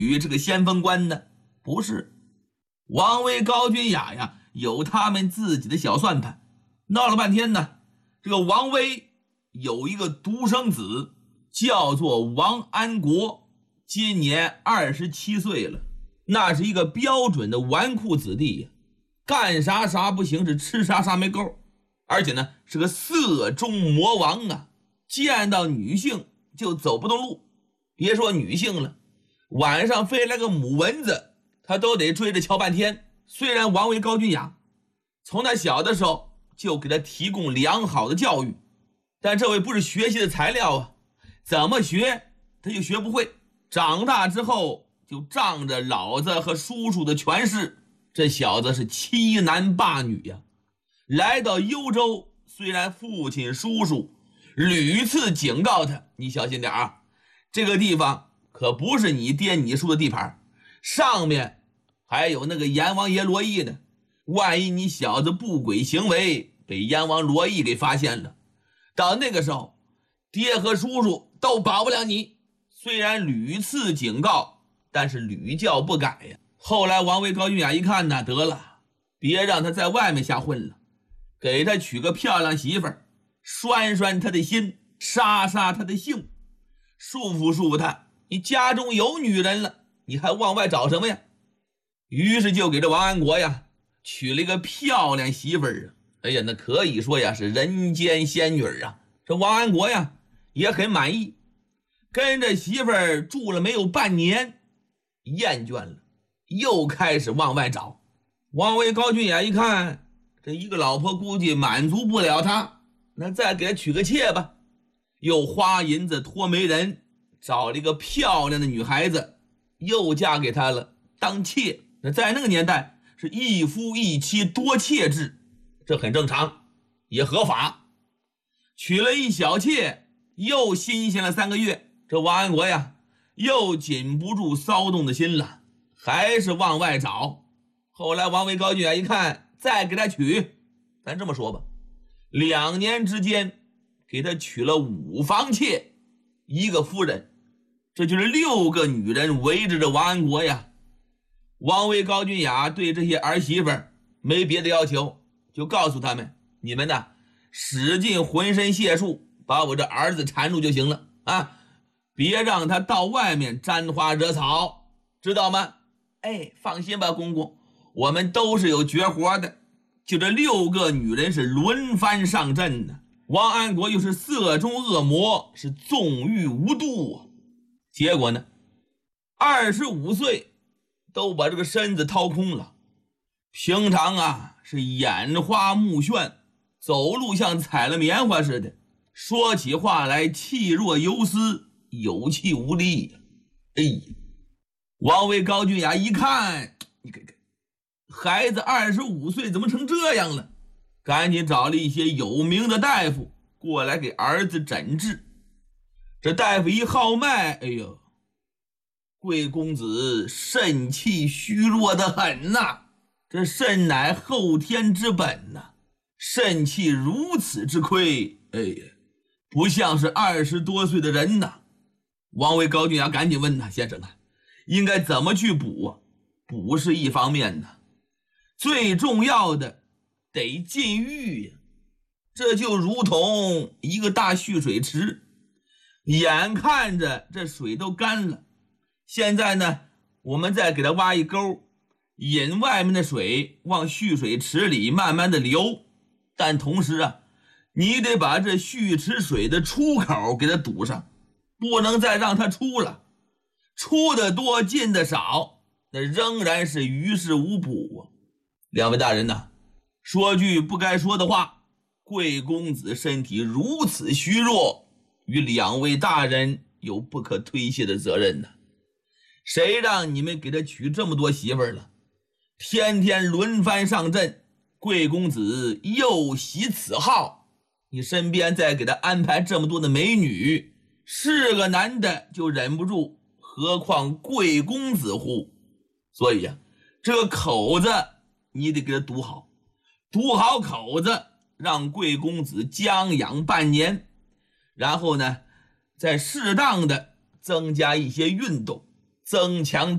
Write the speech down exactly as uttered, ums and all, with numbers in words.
与这个先锋官呢？不是，王维、高君雅呀，有他们自己的小算盘。闹了半天呢，这个王维有一个独生子，叫做王安国，今年二十七岁了。那是一个标准的纨绔子弟呀，干啥啥不行，是吃啥啥没够，而且呢是个色中魔王啊，见到女性就走不动路，别说女性了，晚上飞来个母蚊子，他都得追着瞧半天。虽然王维、高君雅从他小的时候就给他提供良好的教育，但这位不是学习的材料啊，怎么学他就学不会。长大之后就仗着老子和叔叔的权势，这小子是欺男霸女呀、啊。来到幽州，虽然父亲叔叔屡次警告他，你小心点啊，这个地方可不是你爹你叔的地盘，上面还有那个阎王爷罗毅呢，万一你小子不轨行为被阎王罗毅给发现了，到那个时候爹和叔叔都保不了你。虽然屡次警告，但是屡教不改呀。后来王维、高君雅一看呢，得了，别让他在外面瞎混了，给他娶个漂亮媳妇儿，拴拴他的心，杀杀他的性，束缚束缚他。你家中有女人了，你还往外找什么呀？于是就给这王安国呀娶了一个漂亮媳妇儿啊。哎呀，那可以说呀是人间仙女啊。这王安国呀也很满意，跟着媳妇儿住了没有半年，厌倦了，又开始往外找。王维、高君雅一看，这一个老婆估计满足不了他，那再给他娶个妾吧。又花银子托媒人找了一个漂亮的女孩子，又嫁给他了，当妾。那在那个年代是一夫一妻多妾制，这很正常，也合法。娶了一小妾，又新鲜了三个月。这王安国呀又禁不住骚动的心了，还是往外找。后来王维、高君雅一看，再给他娶，咱这么说吧，两年之间给他娶了五房妾，一个夫人，这就是六个女人围着这王安国呀。王维、高君雅对这些儿媳妇没别的要求，就告诉他们，你们呢使尽浑身解数把我这儿子缠住就行了啊，别让他到外面沾花惹草，知道吗？哎，放心吧公公，我们都是有绝活的。就这六个女人是轮番上阵呢，王安国又是色中恶魔，是纵欲无度啊。结果呢二十五岁都把这个身子掏空了，平常啊是眼花目眩，走路像踩了棉花似的，说起话来气若游丝，有气无力。哎呀，王维、高君雅一看，你看看孩子二十五岁怎么成这样了，赶紧找了一些有名的大夫过来给儿子诊治。这大夫一号脉，哎呦，贵公子肾气虚弱得很呐，这肾乃后天之本呐，肾气如此之亏，哎呀，不像是二十多岁的人呐。王维、高君雅赶紧问他，先生啊，应该怎么去补啊？补是一方面呢，最重要的得禁欲呀。这就如同一个大蓄水池，眼看着这水都干了，现在呢我们再给它挖一沟，引外面的水往蓄水池里慢慢的流，但同时啊你得把这蓄池水的出口给它堵上，不能再让它出了，出的多进的少，那仍然是于事无补啊。两位大人呐，说句不该说的话，贵公子身体如此虚弱，与两位大人有不可推卸的责任呢。谁让你们给他娶这么多媳妇儿了，天天轮番上阵，贵公子又喜此好，你身边再给他安排这么多的美女，是个男的就忍不住，何况贵公子乎？所以呀、啊，这个口子你得给他堵好，堵好口子，让贵公子将养半年，然后呢再适当的增加一些运动，增强